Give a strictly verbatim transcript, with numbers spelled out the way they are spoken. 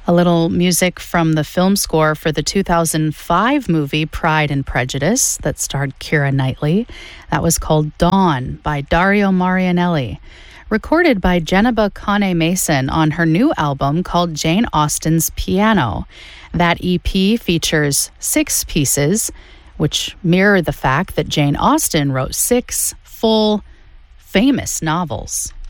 A little music from the film score for the two thousand five movie Pride and Prejudice that starred Keira Knightley. That was called Dawn by Dario Marianelli. Recorded by Jenniba Kane Mason on her new album called Jane Austen's Piano. That E P features six pieces, which mirror the fact that Jane Austen wrote six full, famous novels.